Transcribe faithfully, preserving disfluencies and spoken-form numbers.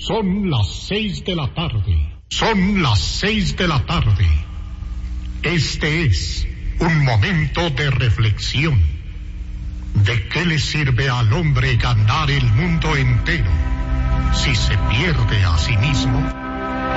Son las seis de la tarde. Son las seis de la tarde. Este es un momento de reflexión. ¿De qué le sirve al hombre ganar el mundo entero si se pierde a sí mismo?